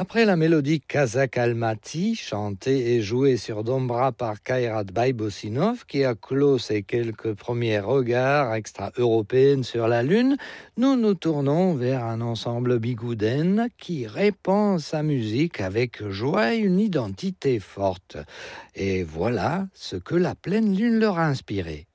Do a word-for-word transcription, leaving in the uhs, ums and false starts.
Après la mélodie Kazakh Almaty, chantée et jouée sur Dombra par Kairat Baïbosinov, qui a clos ses quelques premiers regards extra-européens sur la Lune, nous nous tournons vers un ensemble bigouden qui répand sa musique avec joie et une identité forte. Et voilà ce que la pleine Lune leur a inspiré.